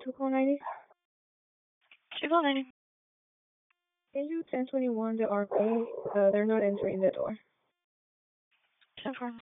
to call 90? She called 90. Can you 1021 the arcade? They're not entering the door. 10-4.